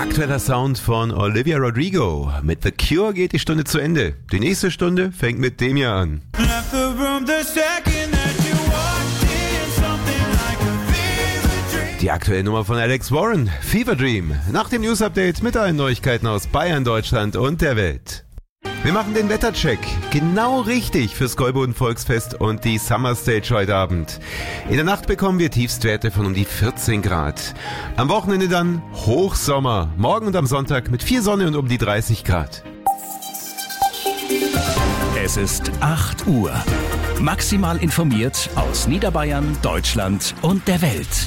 Aktueller Sound von Olivia Rodrigo. Mit The Cure geht die Stunde zu Ende. Die nächste Stunde fängt mit dem hier an. Die aktuelle Nummer von Alex Warren, Fever Dream. Nach dem News-Update mit allen Neuigkeiten aus Bayern, Deutschland und der Welt. Wir machen den Wettercheck. Genau richtig fürs Gäuboden-Volksfest und die Summer Stage heute Abend. In der Nacht bekommen wir Tiefstwerte von um die 14 Grad. Am Wochenende dann Hochsommer. Morgen und am Sonntag mit viel Sonne und um die 30 Grad. Es ist 8 Uhr. Maximal informiert aus Niederbayern, Deutschland und der Welt.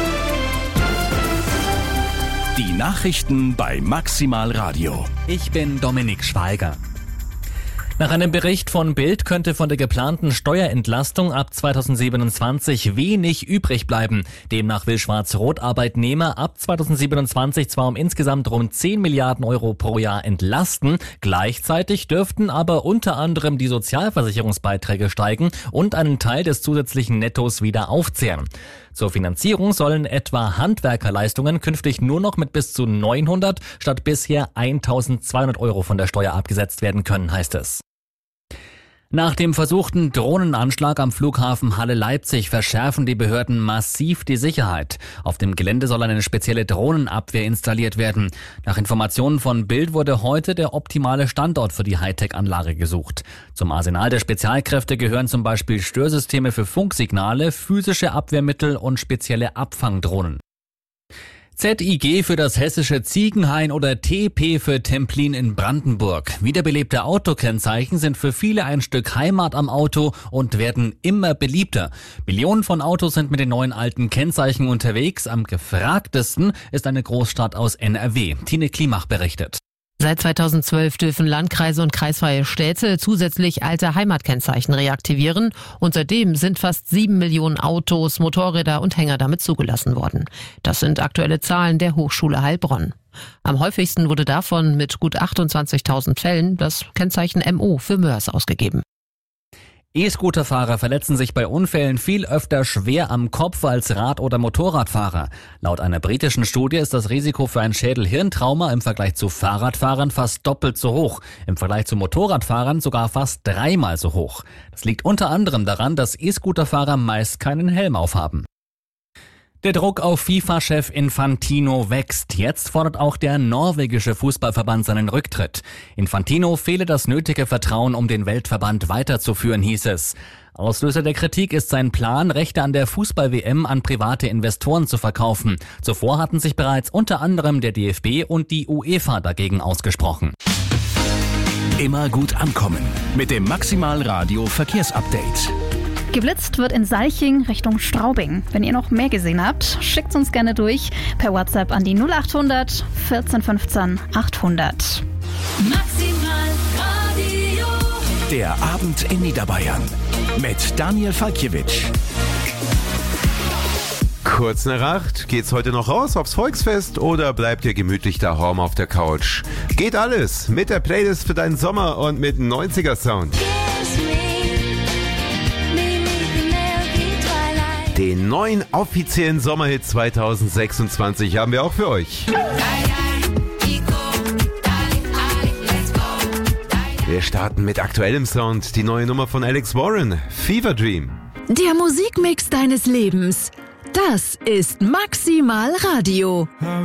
Die Nachrichten bei Maximal Radio. Ich bin Dominik Schweiger. Nach einem Bericht von Bild könnte von der geplanten Steuerentlastung ab 2027 wenig übrig bleiben. Demnach will Schwarz-Rot Arbeitnehmer ab 2027 zwar um insgesamt rund 10 Milliarden Euro pro Jahr entlasten, gleichzeitig dürften aber unter anderem die Sozialversicherungsbeiträge steigen und einen Teil des zusätzlichen Nettos wieder aufzehren. Zur Finanzierung sollen etwa Handwerkerleistungen künftig nur noch mit bis zu 900 statt bisher 1.200 Euro von der Steuer abgesetzt werden können, heißt es. Nach dem versuchten Drohnenanschlag am Flughafen Halle-Leipzig verschärfen die Behörden massiv die Sicherheit. Auf dem Gelände soll eine spezielle Drohnenabwehr installiert werden. Nach Informationen von Bild wurde heute der optimale Standort für die Hightech-Anlage gesucht. Zum Arsenal der Spezialkräfte gehören zum Beispiel Störsysteme für Funksignale, physische Abwehrmittel und spezielle Abfangdrohnen. ZIG für das hessische Ziegenhain oder TP für Templin in Brandenburg. Wiederbelebte Autokennzeichen sind für viele ein Stück Heimat am Auto und werden immer beliebter. Millionen von Autos sind mit den neuen alten Kennzeichen unterwegs. Am gefragtesten ist eine Großstadt aus NRW. Tine Klimach berichtet. Seit 2012 dürfen Landkreise und kreisfreie Städte zusätzlich alte Heimatkennzeichen reaktivieren und seitdem sind fast 7 Millionen Autos, Motorräder und Hänger damit zugelassen worden. Das sind aktuelle Zahlen der Hochschule Heilbronn. Am häufigsten wurde davon mit gut 28.000 Fällen das Kennzeichen MO für Mörs ausgegeben. E-Scooterfahrer verletzen sich bei Unfällen viel öfter schwer am Kopf als Rad- oder Motorradfahrer. Laut einer britischen Studie ist das Risiko für ein Schädel-Hirntrauma im Vergleich zu Fahrradfahrern fast doppelt so hoch. Im Vergleich zu Motorradfahrern sogar fast 3-mal so hoch. Das liegt unter anderem daran, dass E-Scooterfahrer meist keinen Helm aufhaben. Der Druck auf FIFA-Chef Infantino wächst. Jetzt fordert auch der norwegische Fußballverband seinen Rücktritt. Infantino fehle das nötige Vertrauen, um den Weltverband weiterzuführen, hieß es. Auslöser der Kritik ist sein Plan, Rechte an der Fußball-WM an private Investoren zu verkaufen. Zuvor hatten sich bereits unter anderem der DFB und die UEFA dagegen ausgesprochen. Immer gut ankommen mit dem Maximal Radio Verkehrsupdate. Geblitzt wird in Salching Richtung Straubing. Wenn ihr noch mehr gesehen habt, schickt uns gerne durch per WhatsApp an die 0800 14 15 800. Maximal Radio. Der Abend in Niederbayern mit Daniel Falkiewicz. Kurz nach 8, geht's heute noch raus aufs Volksfest oder bleibt ihr gemütlich daheim auf der Couch? Geht alles mit der Playlist für deinen Sommer und mit 90er-Sound. Den neuen offiziellen Sommerhit 2026 haben wir auch für euch. Wir starten mit aktuellem Sound, die neue Nummer von Alex Warren, Fever Dream. Der Musikmix deines Lebens. Das ist Maximal Radio.